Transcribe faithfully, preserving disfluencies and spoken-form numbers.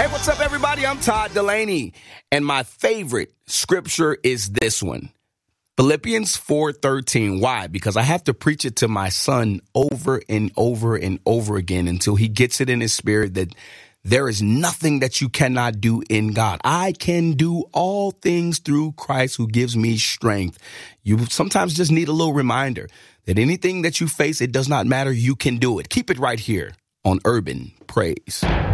Hey, what's up, everybody? I'm Todd Delaney, and my favorite scripture is this one. Philippians four thirteen. Why? Because I have to preach it to my son over and over and over again until he gets it in his spirit that there is nothing that you cannot do in God. I can do all things through Christ who gives me strength. You sometimes just need a little reminder that anything that you face, it does not matter. You can do it. Keep it right here on Urban Praise.